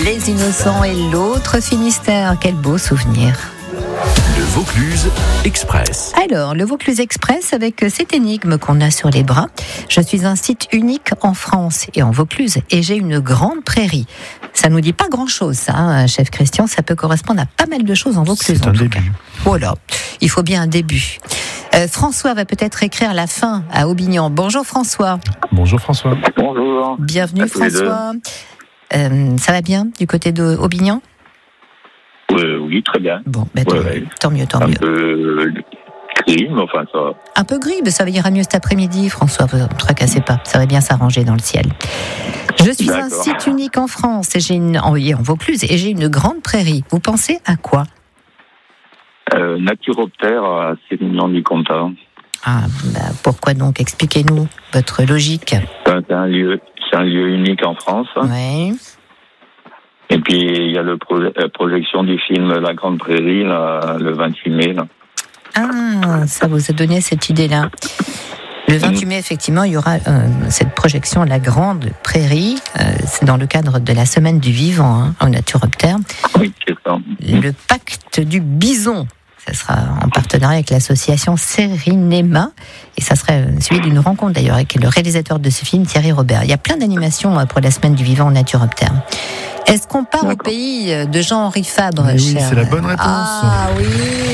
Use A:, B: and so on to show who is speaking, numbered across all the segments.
A: Les Innocents et l'autre Finistère. Quel beau souvenir.
B: Le Vaucluse Express.
A: Alors, le Vaucluse Express avec cette énigme qu'on a sur les bras. Je suis un site unique en France et en Vaucluse et j'ai une grande prairie. Ça nous dit pas grand-chose, ça, hein, chef Christian. Ça peut correspondre à pas mal de choses en Vaucluse.
C: C'est un début.
A: Voilà, il faut bien un début. François va peut-être écrire la fin à Aubignan. Bonjour François.
C: Bonjour François.
D: Bonjour.
A: Bienvenue François. Ça va bien du côté de Aubignan ?
D: Oui, très bien.
A: Bon, tant mieux.
D: Un peu gris, mais enfin ça va.
A: Un peu gris, mais ça ira mieux cet après-midi, François, vous ne tracassez pas, ça va bien s'arranger dans le ciel. Je suis un site unique en France, et en Vaucluse, et j'ai une grande prairie. Vous pensez à quoi ?
D: Naturoptère à Sérignan-du-Comtat.
A: Ah, pourquoi donc ? Expliquez-nous votre logique.
D: C'est un lieu unique en France.
A: Oui.
D: Et puis, il y a la projection du film La Grande Prairie, là, le 28 mai. Là.
A: Ah, ça vous a donné cette idée-là. Le 28 mai, effectivement, il y aura cette projection La Grande Prairie. C'est dans le cadre de la Semaine du Vivant, au Naturoptère.
D: Oui, c'est ça.
A: Le Pacte du Bison. Ça sera en partenariat avec l'association Sérinéma. Et ça sera suivi d'une rencontre d'ailleurs avec le réalisateur de ce film, Thierry Robert. Il y a plein d'animations pour la Semaine du Vivant au Naturoptère. Est-ce qu'on part au pays de Jean-Henri Fabre,
C: Oui,
A: cher...
C: c'est la bonne réponse.
A: Ah oui.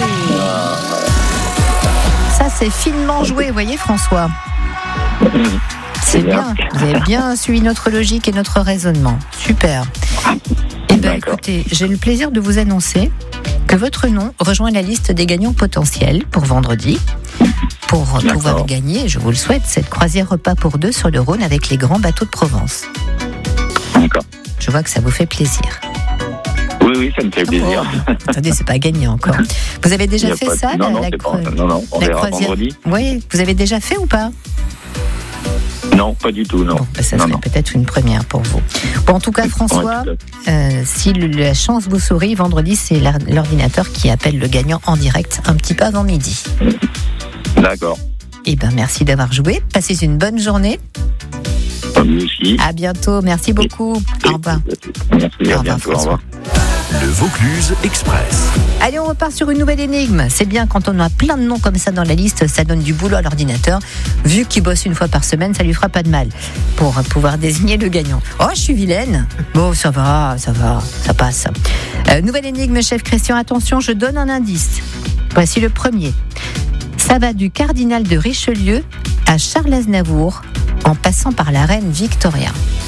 A: Ça, c'est finement joué, vous voyez, François. C'est bien. Vous avez bien suivi notre logique et notre raisonnement. Super. Eh bien, écoutez, j'ai le plaisir de vous annoncer que votre nom rejoint la liste des gagnants potentiels pour vendredi. Pour pouvoir gagner, je vous le souhaite, cette croisière repas pour deux sur le Rhône avec les grands bateaux de Provence.
D: D'accord.
A: Je vois que ça vous fait plaisir.
D: Oui, ça me fait plaisir.
A: Oh, attendez, c'est pas gagné encore. Vous avez déjà fait ça,
D: non, on verra vendredi.
A: Oui, vous avez déjà fait ou pas ?
D: Non, pas du tout, non.
A: Bon, ça serait peut-être une première pour vous. Bon, en tout cas, François, si la chance vous sourit, vendredi, c'est l'ordinateur qui appelle le gagnant en direct un petit peu avant midi.
D: D'accord.
A: Eh bien, merci d'avoir joué. Passez une bonne journée.
D: Vous aussi.
A: À bientôt. Merci beaucoup. Au revoir.
D: Merci, à bientôt. Au revoir.
B: Le Vaucluse Express.
A: Allez, on repart sur une nouvelle énigme. C'est bien quand on a plein de noms comme ça dans la liste, ça donne du boulot à l'ordinateur. Vu qu'il bosse une fois par semaine, ça lui fera pas de mal pour pouvoir désigner le gagnant. Oh, je suis vilaine. Bon, ça va, ça passe. Nouvelle énigme, chef Christian. Attention, je donne un indice. Voici le premier. Ça va du cardinal de Richelieu à Charles Aznavour, en passant par la reine Victoria.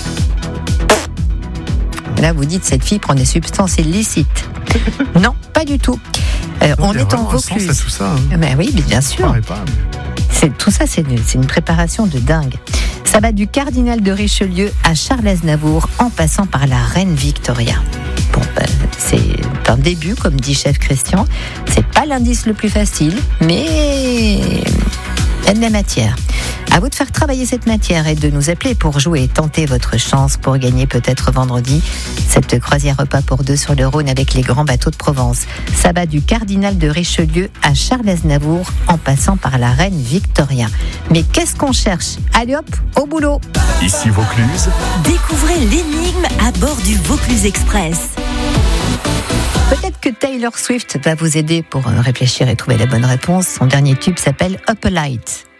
A: Là, vous dites, cette fille prend des substances illicites. Non, pas du tout. On est en Vaucluse.
C: C'est tout ça. Hein.
A: Mais oui, bien sûr. Tout ça, c'est une préparation de dingue. Ça va du cardinal de Richelieu à Charles Aznavour, en passant par la reine Victoria. Bon, c'est un début, comme dit chef Christian. C'est pas l'indice le plus facile, mais il y a de la matière. À vous de faire travailler cette matière et de nous appeler pour jouer et tenter votre chance pour gagner peut-être vendredi cette croisière repas pour deux sur le Rhône avec les grands bateaux de Provence. Ça va du cardinal de Richelieu à Charles Aznavour en passant par la reine Victoria. Mais qu'est-ce qu'on cherche ? Allez hop, au boulot !
B: Ici Vaucluse.
E: Découvrez l'énigme à bord du Vaucluse Express.
A: Peut-être que Taylor Swift va vous aider pour réfléchir et trouver la bonne réponse. Son dernier tube s'appelle Up a Light.